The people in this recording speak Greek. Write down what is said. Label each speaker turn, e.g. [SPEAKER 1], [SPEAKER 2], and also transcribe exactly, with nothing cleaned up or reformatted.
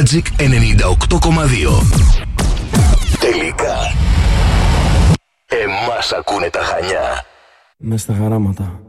[SPEAKER 1] Magic ενενήντα οκτώ κόμμα δύο. Τελικά εμάς ακούνε τα Χανιά.
[SPEAKER 2] Μες στα χαράματα.